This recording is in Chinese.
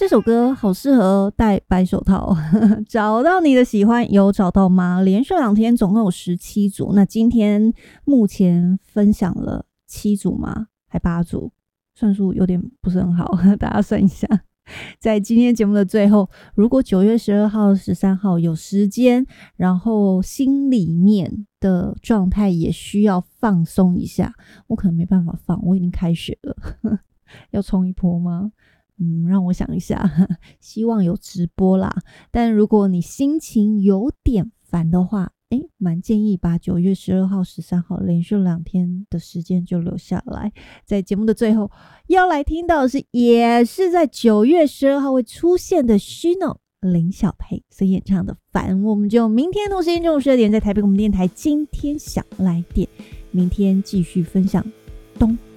首歌好适合戴白手套。找到你的喜欢，有找到吗？连续2天总共有17组，那今天目前分享了7组吗？还8组，算数有点不是很好，大家算一下。在今天节目的最后，如果9月12号、13号有时间，然后心里面的状态也需要放松一下，我可能没办法放，我已经开学了。要冲一波吗？让我想一下，希望有直播啦。但如果你心情有点烦的话，蛮建议把9月12号、13号连续2天的时间就留下来。在节目的最后要来听到的是，也是在9月12号会出现的 Shino 林小培所演唱的《烦》。我们就明天同时间中午12点在台北广播电台今天想来点，明天继续分享东